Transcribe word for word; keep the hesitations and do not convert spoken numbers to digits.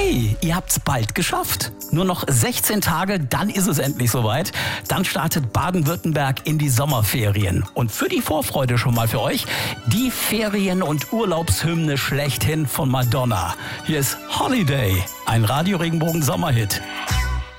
Hey, ihr habt's bald geschafft. Nur noch sechzehn Tage, dann ist es endlich soweit. Dann startet Baden-Württemberg in die Sommerferien. Und für die Vorfreude schon mal für euch die Ferien- und Urlaubshymne schlechthin von Madonna. Hier ist Holiday, ein Radio-Regenbogen-Sommerhit.